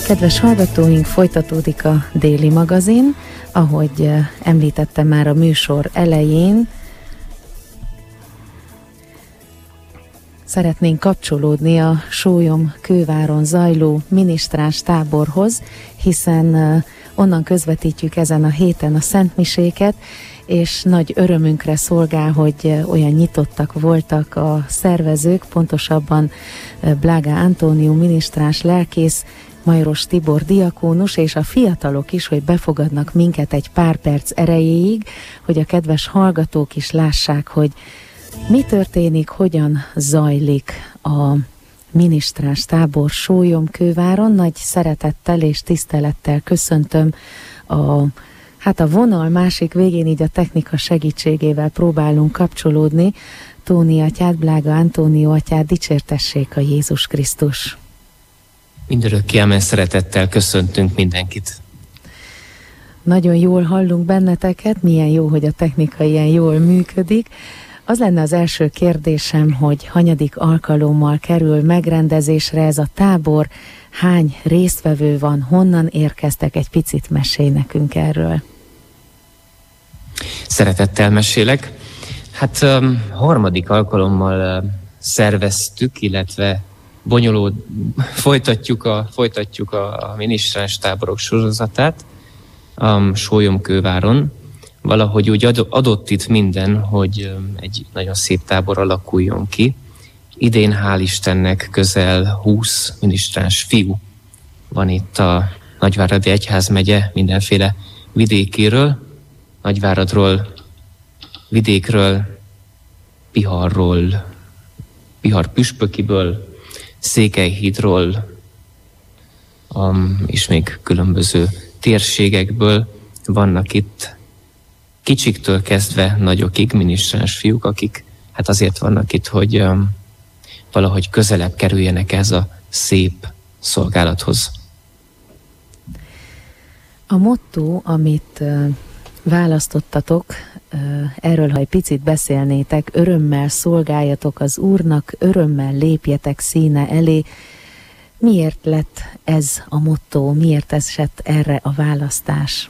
Kedves hallgatóink, folytatódik a Déli magazin. Ahogy említettem már a műsor elején, szeretnénk kapcsolódni a Sólyom-Kőváron zajló minisztráns táborhoz, hiszen onnan közvetítjük ezen a héten a szentmiséket, és nagy örömünkre szolgál, hogy olyan nyitottak voltak a szervezők, pontosabban Blága Antónió minisztráns lelkész, Majoros Tibor diakónus és a fiatalok is, hogy befogadnak minket egy pár perc erejéig, hogy a kedves hallgatók is lássák, hogy mi történik, hogyan zajlik a minisztráns tábor Sólyom-Kőváron. Nagy szeretettel és tisztelettel köszöntöm a vonal másik végén, így a technika segítségével próbálunk kapcsolódni. Tóni atyát, Blága Antónió atyát, dicsértessék a Jézus Krisztus! Mindörökké amen szeretettel köszöntünk mindenkit. Nagyon jól hallunk benneteket, milyen jó, hogy a technika ilyen jól működik. Az lenne az első kérdésem, hogy hanyadik alkalommal kerül megrendezésre ez a tábor, hány résztvevő van, honnan érkeztek, egy picit mesélj nekünk erről. Szeretettel mesélek. Harmadik alkalommal szerveztük, illetve folytatjuk a minisztráns táborok sorozatát Sólyom-Kőváron. Valahogy úgy adott itt minden, hogy egy nagyon szép tábor alakuljon ki. Idén hál' Istennek közel 20 minisztráns fiú van itt a Nagyváradi Egyházmegye mindenféle vidékéről, Nagyváradról, vidékről, Piharról, Pihar-Püspökiből, Székelyhídról, és még különböző térségekből vannak itt kicsiktől kezdve nagyokig minisztráns fiúk, akik azért vannak itt, hogy valahogy közelebb kerüljenek ez a szép szolgálathoz. A motto, amit választottatok, erről, ha egy picit beszélnétek, örömmel szolgáljatok az Úrnak, örömmel lépjetek színe elé. Miért lett ez a motto, miért esett erre a választás?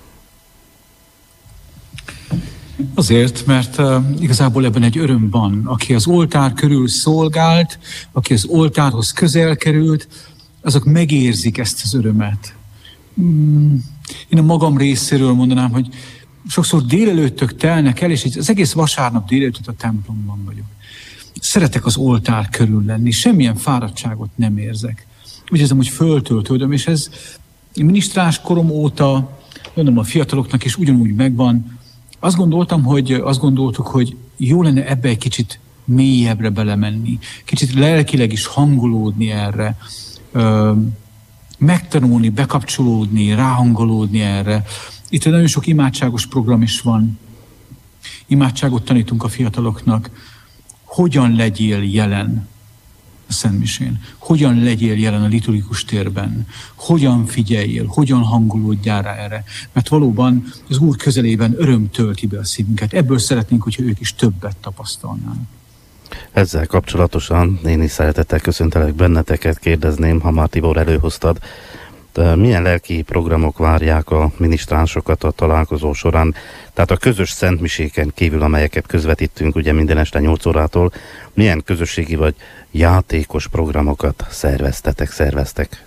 Azért, mert igazából ebben egy öröm van. Aki az oltár körül szolgált, aki az oltárhoz közel került, azok megérzik ezt az örömet. Én a magam részéről mondanám, hogy sokszor délelőttök telnek el, és így az egész vasárnap délelőtt a templomban vagyok. Szeretek az oltár körül lenni, semmilyen fáradtságot nem érzek. Úgy érzem, hogy föltöltődöm, és ez minisztráns korom óta, mondom, a fiataloknak is ugyanúgy megvan. Azt gondoltuk, hogy jó lenne ebbe egy kicsit mélyebbre belemenni, kicsit lelkileg is hangolódni erre, megtanulni, bekapcsolódni, ráhangolódni erre. Itt nagyon sok imádságos program is van. Imádságot tanítunk a fiataloknak. Hogyan legyél jelen a szentmisén? Hogyan legyél jelen a liturgikus térben? Hogyan figyeljél? Hogyan hangolódjál rá erre? Mert valóban az Úr közelében öröm tölti be a szívünket. Ebből szeretnénk, hogyha ők is többet tapasztalnának. Ezzel kapcsolatosan én is szeretettel köszöntelek benneteket, kérdezném, ha már Tibor előhoztad, milyen lelki programok várják a minisztránsokat a találkozó során, tehát a közös szentmiséken kívül, amelyeket közvetítünk ugye minden este 8 órától, milyen közösségi vagy játékos programokat szerveztek?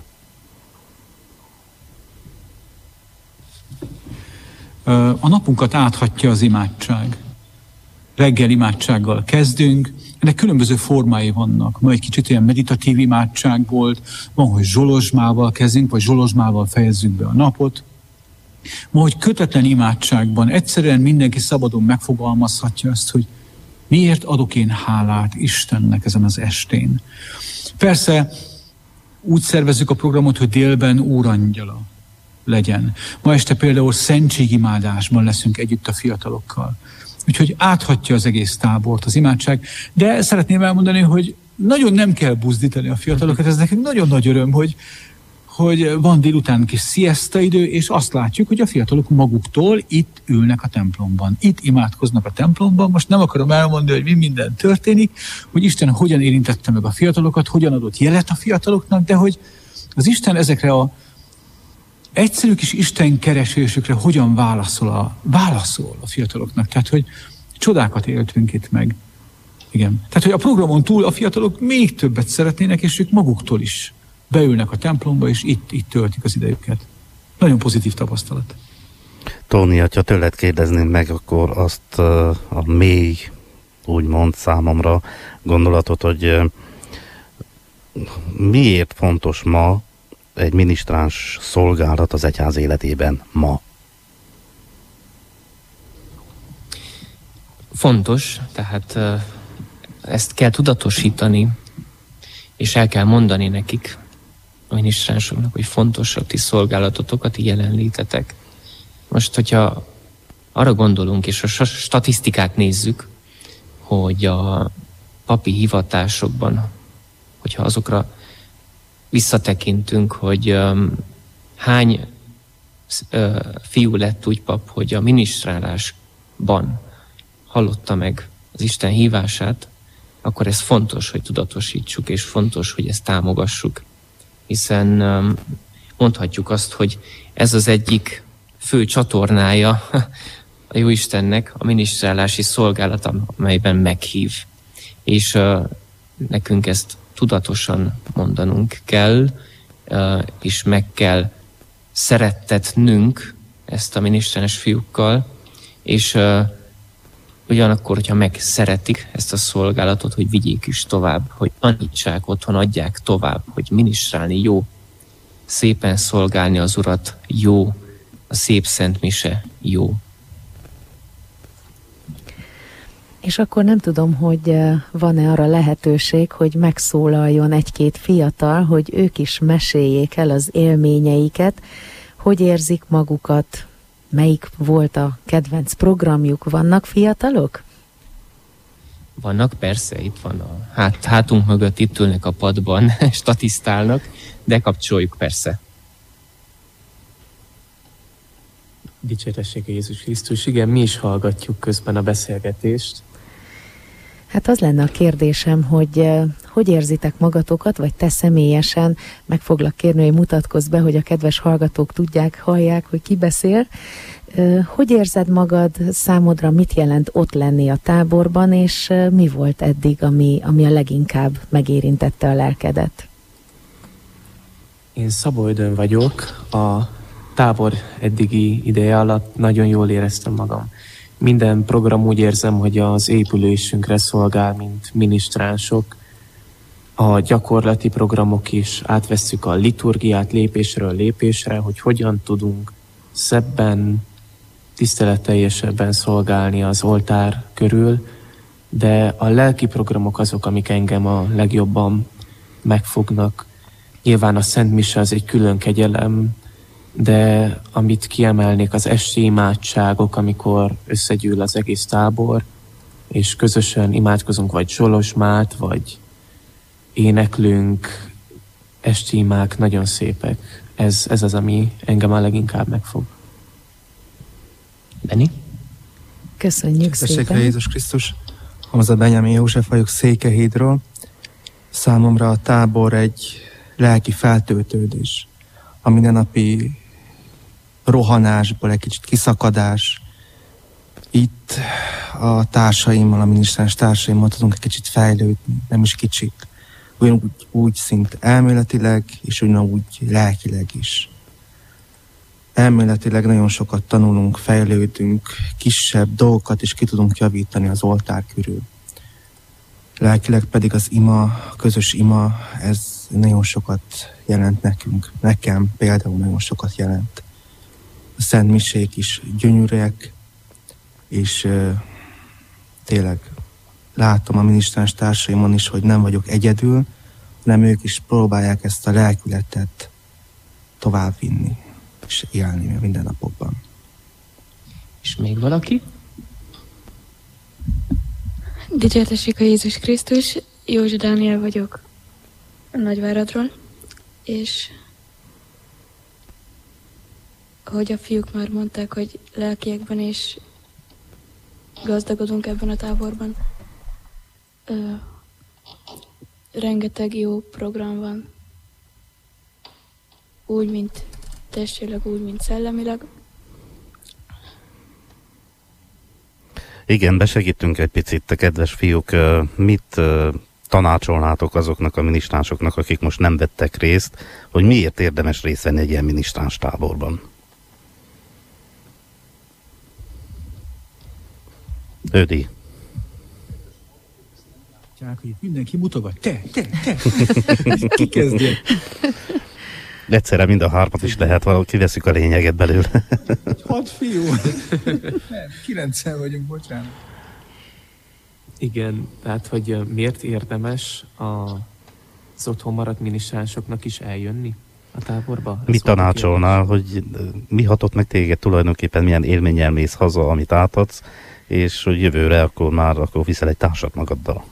A napunkat áthatja az imádság. Reggel imádsággal kezdünk, ennek különböző formái vannak. Ma egy kicsit olyan meditatív imádság volt, van, hogy zsolozsmával kezdünk, vagy zsolozsmával fejezzük be a napot. Ma, hogy kötetlen imádságban egyszerűen mindenki szabadon megfogalmazhatja azt, hogy miért adok én hálát Istennek ezen az estén. Persze úgy szervezzük a programot, hogy délben úrangyala legyen. Ma este például szentségimádásban leszünk együtt a fiatalokkal. Úgyhogy áthatja az egész tábort az imádság. De szeretném elmondani, hogy nagyon nem kell buzdítani a fiatalokat. Ez nekünk nagyon nagy öröm, hogy van délután kis siesta idő, és azt látjuk, hogy a fiatalok maguktól itt ülnek a templomban. Itt imádkoznak a templomban. Most nem akarom elmondani, hogy mi minden történik, hogy Isten hogyan érintette meg a fiatalokat, hogyan adott jelet a fiataloknak, de hogy az Isten ezekre a egyszerű kis Isten keresésükre hogyan válaszol a fiataloknak. Tehát, hogy csodákat éltünk itt meg. Igen. Tehát, hogy a programon túl a fiatalok még többet szeretnének, és ők maguktól is beülnek a templomba, és itt töltik az idejüket. Nagyon pozitív tapasztalat. Tóni, ha tőled kérdezném meg, akkor azt a mély, úgymond számomra gondolatot, hogy miért fontos ma egy minisztráns szolgálat az egyház életében ma? Fontos, tehát ezt kell tudatosítani, és el kell mondani nekik, a minisztránsoknak, hogy fontos a ti szolgálatotok, a ti jelenlétetek. Most, hogyha arra gondolunk, és a statisztikát nézzük, hogy a papi hivatásokban, hogyha azokra visszatekintünk, hogy hány fiú lett úgy pap, hogy a minisztrálásban hallotta meg az Isten hívását, akkor ez fontos, hogy tudatosítsuk, és fontos, hogy ezt támogassuk. Hiszen mondhatjuk azt, hogy ez az egyik fő csatornája a Jóistennek, a minisztrálási szolgálat, amelyben meghív. És nekünk ezt tudatosan mondanunk kell, és meg kell szerettetnünk ezt a minisztráns fiúkkal, és ugyanakkor, hogyha megszeretik ezt a szolgálatot, hogy vigyék is tovább, hogy tanítsák otthon, adják tovább, hogy minisztrálni jó, szépen szolgálni az Urat jó, a szép szent mise jó. És akkor nem tudom, hogy van-e arra lehetőség, hogy megszólaljon egy-két fiatal, hogy ők is meséljék el az élményeiket, hogy érzik magukat, melyik volt a kedvenc programjuk. Vannak fiatalok? Vannak, persze, itt van a hátunk mögött, itt ülnek a padban, statisztálnak, de kapcsoljuk persze. Dicsértessége Jézus Krisztus. Igen, mi is hallgatjuk közben a beszélgetést. Hát az lenne a kérdésem, hogy érzitek magatokat, vagy te személyesen, meg foglak kérni, hogy mutatkozz be, hogy a kedves hallgatók tudják, hallják, hogy ki beszél. Hogy érzed magad, számodra mit jelent ott lenni a táborban, és mi volt eddig, ami a leginkább megérintette a lelkedet? Én Szabolcsön vagyok. A tábor eddigi ideje alatt nagyon jól éreztem magam. Minden program úgy érzem, hogy az épülésünkre szolgál, mint minisztránsok. A gyakorlati programok is, átvesszük a liturgiát lépésről lépésre, hogy hogyan tudunk szebben, tiszteletteljesebben szolgálni az oltár körül, de a lelki programok azok, amik engem a legjobban megfognak. Nyilván a Szent Mise az egy külön kegyelem, de amit kiemelnék, az esti imádságok, amikor összegyűl az egész tábor, és közösen imádkozunk, vagy zsolozsmát, vagy éneklünk, esti imák nagyon szépek. Ez az, ami engem a leginkább megfog. Benni? Köszönjük szépen. Jézus Krisztus. Hamza Benjamin József vagyok Székelyhídról. Számomra a tábor egy lelki feltöltődés. A mindennapi rohanásból egy kicsit kiszakadás. Itt a társaimmal, a minisztráns társaimmal tudunk egy kicsit fejlődni, nem is kicsit. Úgy szint elméletileg, és ugyanúgy lelkileg is. Elméletileg nagyon sokat tanulunk, fejlődünk, kisebb dolgokat is ki tudunk javítani az oltár körül. Lelkileg pedig az ima, a közös ima, ez nagyon sokat jelent nekünk. Nekem például nagyon sokat jelent. A szent misék is gyönyörűek, és tényleg látom a minisztráns társaimon is, hogy nem vagyok egyedül, hanem ők is próbálják ezt a lelkületet továbbvinni és élni a mindennapokban. És még valaki? Dicsértessék a Jézus Krisztus, Józsa Dániel vagyok Nagyváradról, és ahogy a fiúk már mondták, hogy lelkiekben is gazdagodunk ebben a táborban. Rengeteg jó program van. Úgy, mint testileg úgy, mint szellemileg. Igen, besegítünk egy picit, te kedves fiúk, mit tanácsolnátok azoknak a minisztránsoknak, akik most nem vettek részt, hogy miért érdemes részt venni egy ilyen minisztráns táborban? Ödi. Hogy mindenki mutogat. Te! Ki kezdje? Egyszerre mind a hármat is lehet, valahogy kiveszük a lényeget belőle. 6 fiú. Nem, 9-en vagyunk, bocsánat. Igen, tehát hogy miért érdemes az otthon maradt minisztránsoknak is eljönni a táborba? Mit tanácsolnál, hogy mi hatott meg téged tulajdonképpen, milyen élménnyel mész haza, amit átadsz, és hogy jövőre akkor viszel egy társat magaddal?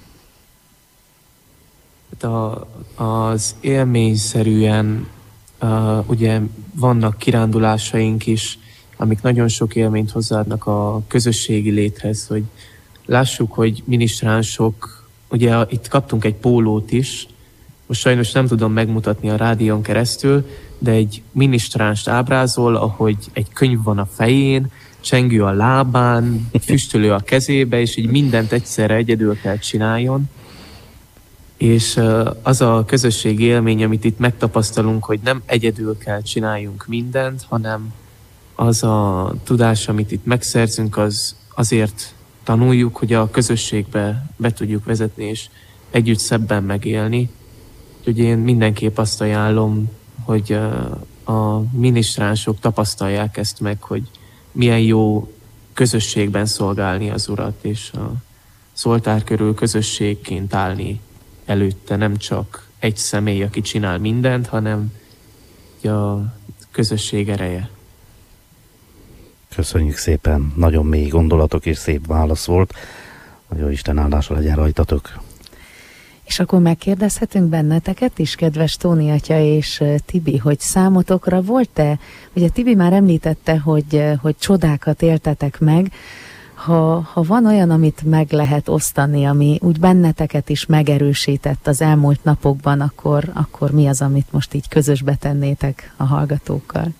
Az élményszerűen ugye vannak kirándulásaink is, amik nagyon sok élményt hozzáadnak a közösségi léthez, hogy lássuk, hogy minisztránsok, ugye itt kaptunk egy pólót is, most sajnos nem tudom megmutatni a rádión keresztül, de egy minisztránst ábrázol, ahogy egy könyv van a fején, csengő a lábán, füstölő a kezébe, és így mindent egyszerre egyedül kell csináljon. És az a közösségi élmény, amit itt megtapasztalunk, hogy nem egyedül kell csináljunk mindent, hanem az a tudás, amit itt megszerzünk, azért tanuljuk, hogy a közösségbe be tudjuk vezetni, és együtt szebben megélni. Úgyhogy én mindenképp azt ajánlom, hogy a minisztránsok tapasztalják ezt meg, hogy milyen jó közösségben szolgálni az Urat, és az oltár körül közösségként állni előtte, nem csak egy személy, aki csinál mindent, hanem a közösség ereje. Köszönjük szépen, nagyon mély gondolatok és szép válasz volt. Nagyon Isten áldása legyen rajtatok. És akkor megkérdezhetünk benneteket is, kedves Tóni atya és Tibi, hogy számotokra volt-e, ugye Tibi már említette, hogy csodákat éltetek meg, ha van olyan, amit meg lehet osztani, ami úgy benneteket is megerősített az elmúlt napokban, akkor mi az, amit most így közösbe tennétek a hallgatókkal?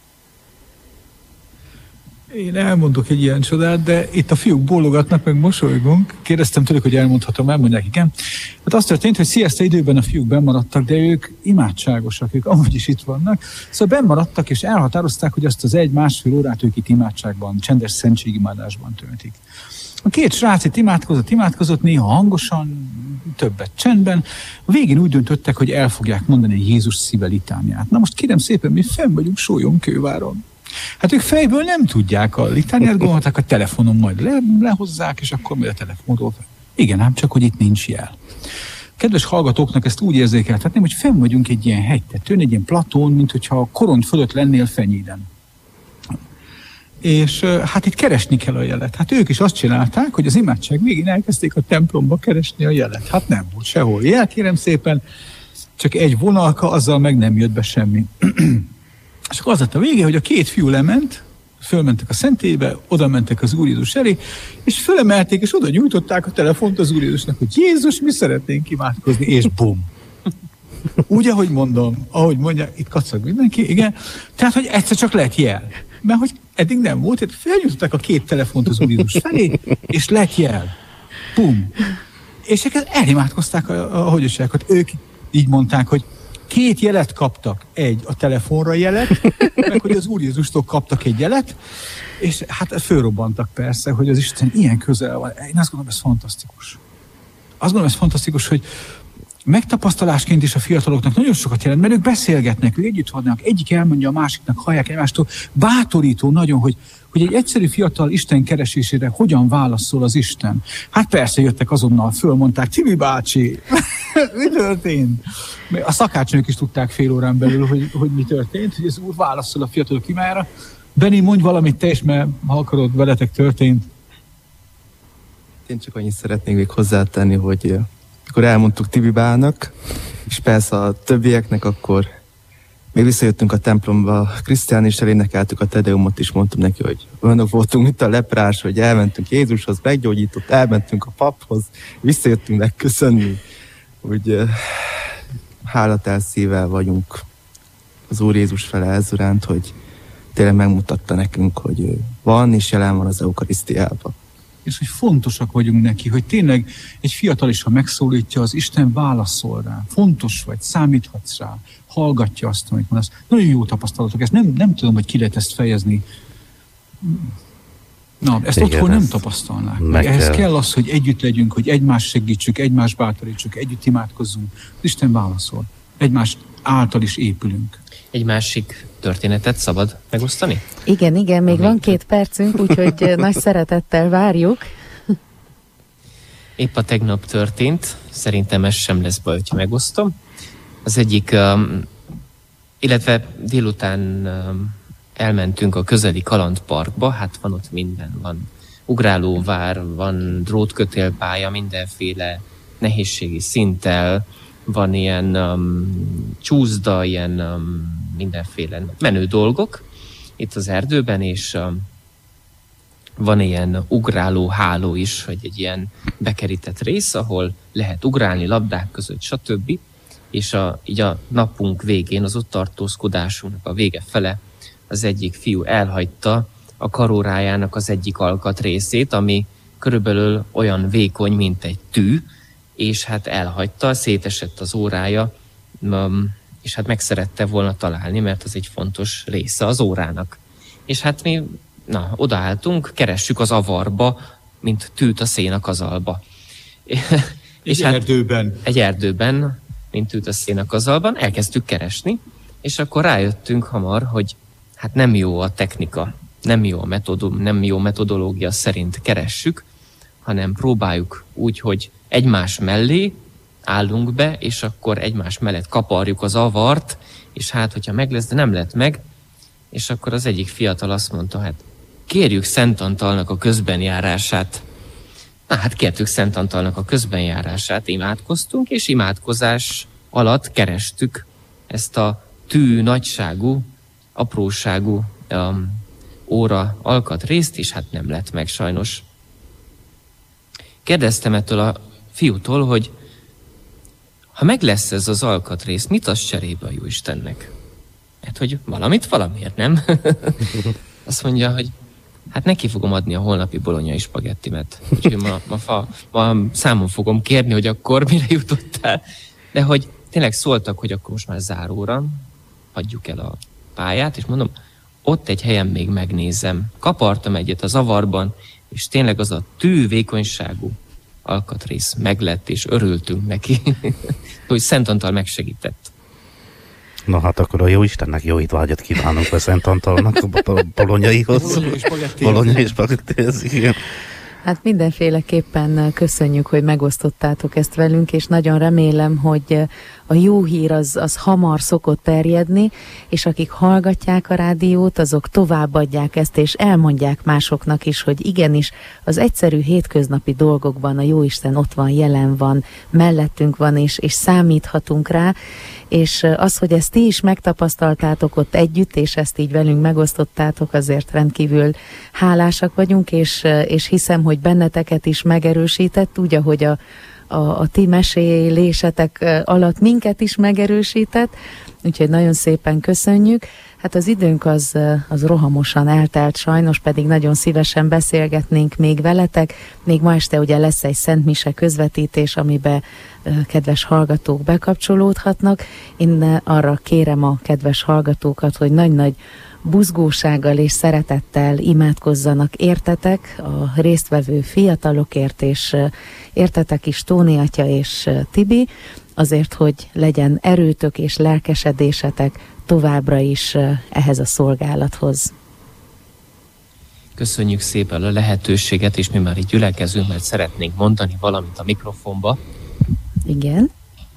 Én elmondok egy ilyen csodát, de itt a fiúk bólogatnak, meg mosolygunk. Kérdeztem tőlük, hogy elmondhatom, elmondják, igen. Hát az történt, hogy siesta időben a fiúk bennmaradtak, de ők imádságosak, ők amúgy is itt vannak. Szóval bennmaradtak, és elhatározták, hogy azt az 1-1,5 órát ők itt imádságban, csendes szentségimádásban töltik. A két srác itt imádkozott, néha hangosan, többet csendben. A végén úgy döntöttek, hogy el fogják mondani a Jézus szíve litániát. Na most kérem szépen, mi fenn vagyunk Sólyomkőváron. Hát ők fejből nem tudják a litániát, gondolták, a telefonon majd lehozzák, és akkor majd a telefonról. Igen, ám csak, hogy itt nincs jel. Kedves hallgatóknak ezt úgy érzékeltetném, hogy fenn vagyunk egy ilyen hegytetőn, egy ilyen platón, mint hogyha a koront fölött lennél Fenyiden. És hát itt keresni kell a jelet. Hát ők is azt csinálták, hogy az imádság végén elkezdték a templomba keresni a jelet. Hát nem volt sehol jel, kérem szépen, csak egy vonalka, azzal meg nem jött be semmi. És akkor az lett a vége, hogy a két fiú lement, fölmentek a szentélybe, oda mentek az Úr Jézus elé, és fölemelték, és oda nyújtották a telefont az Úr Jézusnak, hogy Jézus, mi szeretnénk imádkozni, és bum. Úgy, ahogy mondom, ahogy mondják, itt kacag mindenki, igen. Tehát, hogy egyszer csak lett jel. Mert hogy eddig nem volt, tehát felnyújtották a két telefont az Úr Jézus felé, és lett jel. Bum. És elimádkozták a hogyosságokat. Ők így mondták, hogy 2 jelet kaptak. Egy a telefonra jelet, meg hogy az Úr Jézustól kaptak egy jelet, és hát fölrobbantak persze, hogy az Isten ilyen közel van. Én azt gondolom, ez fantasztikus. Azt gondolom, ez fantasztikus, hogy megtapasztalásként is a fiataloknak nagyon sokat jelent, mert ők beszélgetnek, ők együtt vannak, egyik elmondja a másiknak, hallják egymástól. Bátorító nagyon, hogy egy egyszerű fiatal Isten keresésére hogyan válaszol az Isten. Hát persze jöttek azonnal, fölmondták, Tibi bácsi, mi történt? A szakácsnők is tudták fél órán belül, hogy mi történt, hogy az Úr válaszol a fiatalok imájára. Benni, mondj valamit te is, mert ha akarod, veletek történt. Én csak annyit szeretnék még hozzátenni, hogy akkor elmondtuk Tibibának, és persze a többieknek, akkor még visszajöttünk a templomba, Krisztián is elénekeltük a Tedeumot, és mondtam neki, hogy olyanok voltunk, mint a leprás, hogy elmentünk Jézushoz, meggyógyított, elmentünk a paphoz, visszajöttünk megköszönni, úgy hálatál szívvel vagyunk az Úr Jézus fele ezuránt, hogy tényleg megmutatta nekünk, hogy ő van, és jelen van az eukarisztiában. És hogy fontosak vagyunk neki, hogy tényleg egy fiatal is, ha megszólítja, az Isten válaszol rá. Fontos vagy, számíthatsz rá, hallgatja azt, amit mondasz. Nagyon jó tapasztalatok, ezt nem tudom, hogy ki lehet ezt fejezni. Na, ezt igen, otthon nem tapasztalnák. Ehhez kell az, hogy együtt legyünk, hogy egymást segítsük, egymást bátorítsuk, együtt imádkozzunk. Az Isten válaszol. Egymás által is épülünk. Egy másik történetet szabad megosztani? Igen, még van 2 percünk, úgyhogy nagy szeretettel várjuk. Épp a tegnap történt, szerintem ez sem lesz baj, hogyha megosztom. Az egyik, illetve délután elmentünk a közeli kalandparkba, hát van ott minden, van ugrálóvár, van drótkötélpálya, mindenféle nehézségi szinttel, van ilyen csúszda, ilyen mindenféle menő dolgok itt az erdőben, és van ilyen ugráló háló is, hogy egy ilyen bekerített rész, ahol lehet ugrálni labdák között, stb. És így a napunk végén, az ott tartózkodásunknak a vége fele az egyik fiú elhagyta a karórájának az egyik alkatrészét, ami körülbelül olyan vékony, mint egy tű, és hát elhagyta, szétesett az órája, és hát meg szerette volna találni, mert az egy fontos része az órának. És hát mi odaálltunk, keressük az avarba, mint tűt a szénakazalba. Egy erdőben. Egy erdőben, mint tűt a szénakazalban, elkezdtük keresni, és akkor rájöttünk hamar, hogy hát nem jó a technika, nem jó metodológia szerint keressük, hanem próbáljuk úgy, hogy egymás mellé állunk be, és akkor egymás mellett kaparjuk az avart, és hát, hogyha meg lesz, de nem lett meg, és akkor az egyik fiatal azt mondta, hát kérjük Szent Antalnak a közbenjárását. Na hát kértük Szent Antalnak a közbenjárását, imádkoztunk, és imádkozás alatt kerestük ezt a tű nagyságú, apróságú óra alkatrészt, és hát nem lett meg sajnos. Kérdeztem ettől a fiútól, hogy ha meg lesz ez az alkatrész, mit az cserébe a Jóistennek? Hát, hogy valamiért, nem? Azt mondja, hogy hát neki fogom adni a holnapi bolonyai spagettimet. Úgyhogy ma számon fogom kérni, hogy akkor mire jutottál. De hogy tényleg szóltak, hogy akkor most már záróra hagyjuk el a pályát, és mondom, ott egy helyen még megnézem. Kapartam egyet az avarban, és tényleg az a tű vékonyságú alkatrész meglett, és örültünk neki, hogy Szent Antal megsegített. Na hát akkor a Jóistennek jó étvágyat kívánunk a Szent Antalnak a bolonyaihoz. Bolonyai spagettihez, igen. Hát mindenféleképpen köszönjük, hogy megosztottátok ezt velünk, és nagyon remélem, hogy a jó hír az hamar szokott terjedni, és akik hallgatják a rádiót, azok továbbadják ezt, és elmondják másoknak is, hogy igenis az egyszerű hétköznapi dolgokban a Jóisten ott van, jelen van, mellettünk van, és számíthatunk rá, és az, hogy ezt ti is megtapasztaltátok ott együtt, és ezt így velünk megosztottátok, azért rendkívül hálásak vagyunk, és hiszem, hogy benneteket is megerősített, úgy, ahogy a ti mesélésetek alatt minket is megerősített, úgyhogy nagyon szépen köszönjük. Hát az időnk az rohamosan eltelt sajnos, pedig nagyon szívesen beszélgetnénk még veletek. Még ma este ugye lesz egy Szent Mise közvetítés, amiben kedves hallgatók bekapcsolódhatnak. Én arra kérem a kedves hallgatókat, hogy nagy-nagy buzgósággal és szeretettel imádkozzanak értetek, a résztvevő fiatalokért, és értetek is Tóni atya és Tibi, azért, hogy legyen erőtök és lelkesedésetek továbbra is ehhez a szolgálathoz. Köszönjük szépen a lehetőséget, és mi már így gyülekezünk, mert szeretnénk mondani valamit a mikrofonba. Igen.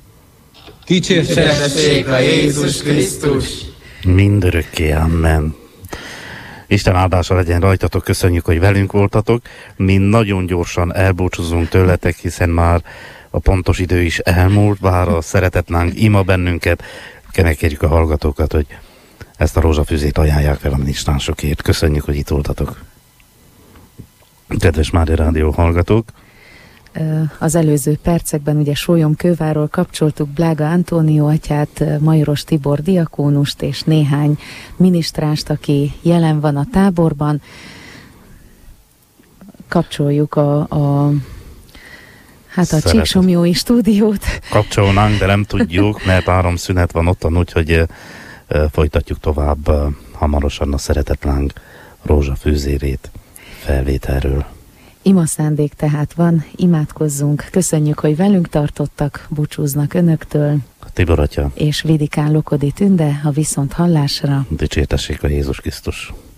Dicsértessék a Jézus Krisztus! Mindörökké, amen. Isten áldása legyen rajtatok, köszönjük, hogy velünk voltatok. Mi nagyon gyorsan elbúcsúzunk tőletek, hiszen már a pontos idő is elmúlt, bár a szeretetláng ima bennünket. Kérjük a hallgatókat, hogy ezt a rózsafüzét ajánlják fel a minisztránsokért. Köszönjük, hogy itt voltatok. Kedves Mária Rádió hallgatók! Az előző percekben ugye Sólyom-Kővárról kapcsoltuk Blága Antónió atyát, Majoros Tibor diakónust és néhány minisztránst, aki jelen van a táborban. Kapcsoljuk a Csíksomjói stúdiót. Kapcsolnánk, de nem tudjuk, mert áramszünet van ottan, úgyhogy folytatjuk tovább hamarosan a Szeretetláng rózsafűzérét felvételről. Ima szándék tehát van, imádkozzunk, köszönjük, hogy velünk tartottak, búcsúznak önöktől. Tibor atya. És Vidikán Lokodi Tünde, a viszont hallásra. Dicsértessék a Jézus Krisztus.